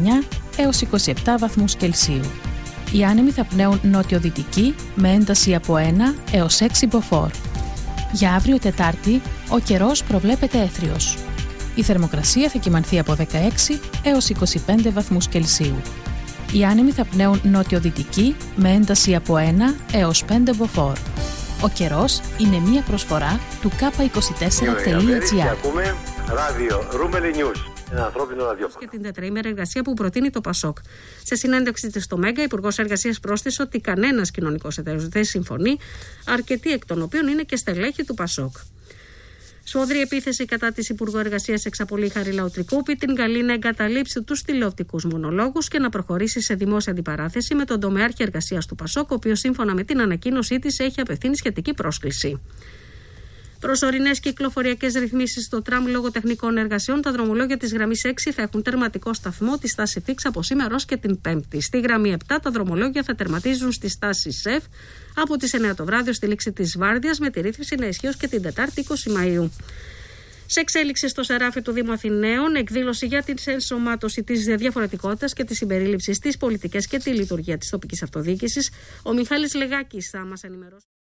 έως 27 βαθμούς Κελσίου. Οι άνεμοι θα πνέουν νότιο-δυτική με ένταση από 1 έως 6 μποφόρ. Για αύριο Τετάρτη, ο καιρός προβλέπεται έθριος. Η θερμοκρασία θα κυμανθεί από 16 έως 25 βαθμούς Κελσίου. Οι άνεμοι θα πνέουν νότιο-δυτική με ένταση από 1 έως 5 μποφόρ. Ο καιρός είναι μία προσφορά του K24.gr. Ακούμε ράδιο Ρούμελι News. Ένα ανθρώπινο ραδιόφωνο. Και την τετραήμερη εργασία που προτείνει το ΠΑΣΟΚ. Σε συνέντευξη της στο Μέγκα, Υπουργός Εργασίας πρόσθεσε ότι κανένας κοινωνικός εταίρος δεν συμφωνεί, αρκετοί εκ των οποίων είναι και στελέχη του ΠΑΣΟΚ. Σφοδρή επίθεση κατά της Υπουργού Εργασίας Εξαπολή Χαριλάου Τρικούπη την καλεί να εγκαταλείψει τους τηλεοπτικούς μονολόγους και να προχωρήσει σε δημόσια αντιπαράθεση με τον τομεάρχη εργασίας του ΠΑΣΟΚ, ο οποίος σύμφωνα με την ανακοίνωσή της έχει απευθύνει σχετική πρόσκληση. Προσωρινές κυκλοφοριακές ρυθμίσεις στο τραμ λόγω τεχνικών εργασιών. Τα δρομολόγια της γραμμής 6 θα έχουν τερματικό σταθμό τη στάση Φίξ από σήμερα ως και την Πέμπτη. Στη γραμμή 7 τα δρομολόγια θα τερματίζουν στη στάση ΣΕΦ από τις 9 το βράδυ ως τη λήξη της βάρδιας, με τη ρύθμιση να ισχύει ως και την Τετάρτη 20 Μαΐου. Σε εξέλιξη στο Σεράφι του Δήμου Αθηναίων, εκδήλωση για την ενσωμάτωση της διαφορετικότητας και τη συμπερίληψη στις πολιτικές και τη λειτουργία της τοπικής αυτοδιοίκησης. Ο Μιχάλης Λεγάκης θα μας ενημερώσει.